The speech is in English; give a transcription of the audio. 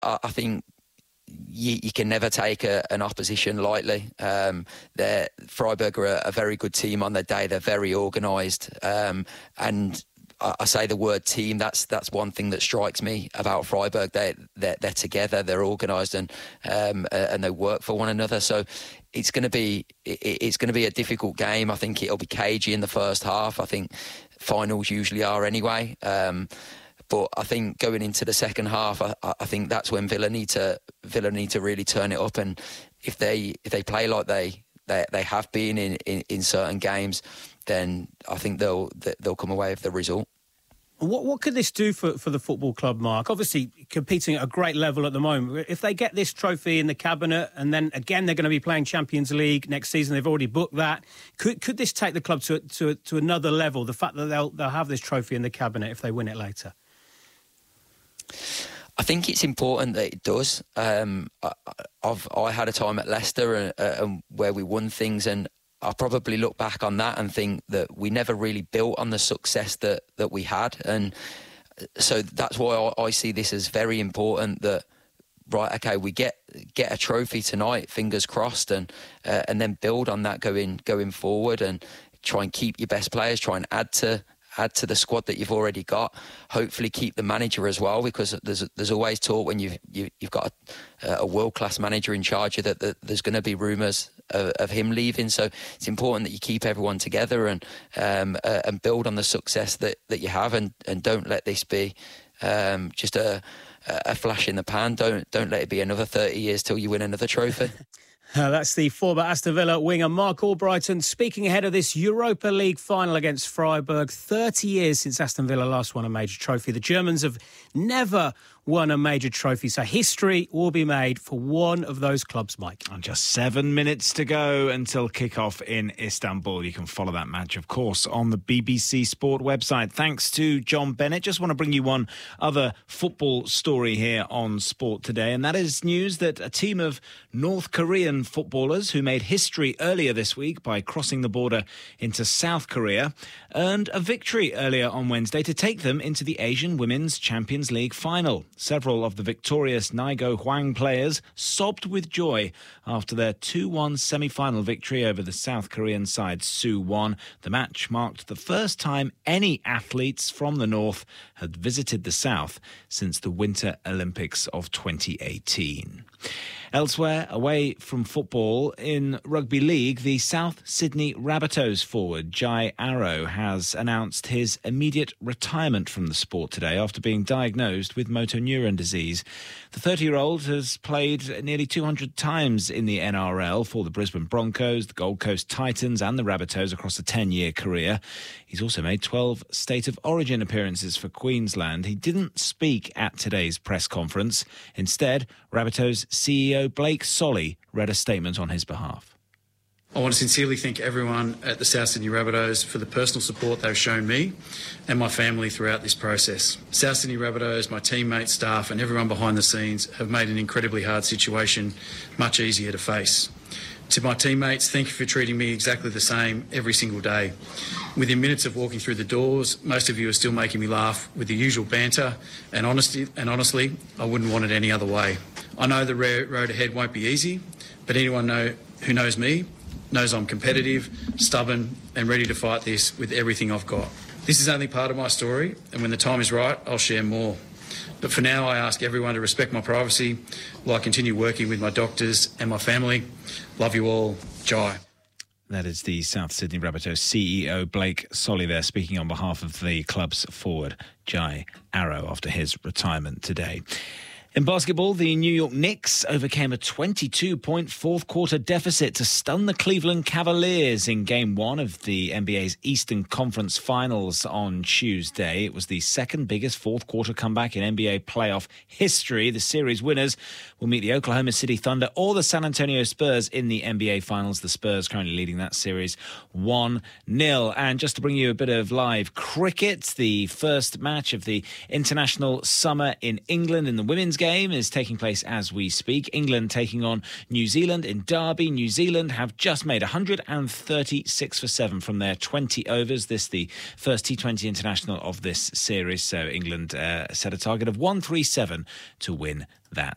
I think you can never take an opposition lightly. Freiburg are a very good team on their day. They're very organised, and I say the word team. That's one thing that strikes me about Freiburg. They're together. They're organised, and they work for one another. So it's going to be a difficult game. I think it'll be cagey in the first half. I think finals usually are anyway. But I think going into the second half, I think that's when Villa need to really turn it up. And if they play like they have been in certain games, then I think they'll come away with the result. What could this do for the football club, Mark? Obviously, competing at a great level at the moment. If they get this trophy in the cabinet, and then again they're going to be playing Champions League next season, they've already booked that. Could this take the club to another level? The fact that they'll have this trophy in the cabinet if they win it later. I think it's important that it does. I had a time at Leicester where we won things, and I probably look back on that and think that we never really built on the success that we had. And so that's why I see this as very important that, right, okay, we get a trophy tonight, fingers crossed, and then build on that going forward and try and keep your best players, try and add to the squad that you've already got. Hopefully keep the manager as well, because there's always talk when you've got a world-class manager in charge that there's going to be rumours of him leaving. So it's important that you keep everyone together and build on the success that you have, and don't let this be just a flash in the pan. Don't let it be another 30 years till you win another trophy. That's the former Aston Villa winger Mark Albrighton speaking ahead of this Europa League final against Freiburg. 30 years since Aston Villa last won a major trophy. The Germans have never won a major trophy, so history will be made for one of those clubs, Mike. And just 7 minutes to go until kick-off in Istanbul. You can follow that match, of course, on the BBC Sport website. Thanks to John Bennett. Just want to bring you one other football story here on Sport Today, and that is news that a team of North Korean footballers who made history earlier this week by crossing the border into South Korea earned a victory earlier on Wednesday to take them into the Asian Women's Champions League final. Several of the victorious Naigo Hwang players sobbed with joy after their 2-1 semi-final victory over the South Korean side Suwon. The match marked the first time any athletes from the North had visited the South since the Winter Olympics of 2018. Elsewhere, away from football, in rugby league, the South Sydney Rabbitohs forward Jai Arrow has announced his immediate retirement from the sport today after being diagnosed with motor neuron disease. The 30-year-old has played nearly 200 times in the NRL for the Brisbane Broncos, the Gold Coast Titans and the Rabbitohs across a 10-year career. He's also made 12 State of Origin appearances for Queensland. He didn't speak at today's press conference. Instead, Rabbitohs CEO Blake Solly read a statement on his behalf. I want to sincerely thank everyone at the South Sydney Rabbitohs for the personal support they've shown me and my family throughout this process. South Sydney Rabbitohs, my teammates, staff and everyone behind the scenes have made an incredibly hard situation much easier to face. To my teammates, thank you for treating me exactly the same every single day. Within minutes of walking through the doors, most of you are still making me laugh with the usual banter, and honestly, I wouldn't want it any other way. I know the road ahead won't be easy, but anyone who knows me knows I'm competitive, stubborn and ready to fight this with everything I've got. This is only part of my story, and when the time is right, I'll share more. But for now, I ask everyone to respect my privacy while I continue working with my doctors and my family. Love you all. Jai. That is the South Sydney Rabbitohs CEO Blake Solly there speaking on behalf of the club's forward Jai Arrow after his retirement today. In basketball, the New York Knicks overcame a 22-point fourth-quarter deficit to stun the Cleveland Cavaliers in Game 1 of the NBA's Eastern Conference Finals on Tuesday. It was the second biggest fourth-quarter comeback in NBA playoff history. The series winners will meet the Oklahoma City Thunder or the San Antonio Spurs in the NBA Finals. The Spurs currently leading that series 1-0. And just to bring you a bit of live cricket, the first match of the international summer in England in the women's game is taking place as we speak. England taking on New Zealand in Derby. New Zealand have just made 136 for 7 from their 20 overs. This the first T20 international of this series. So England set a target of 137 to win that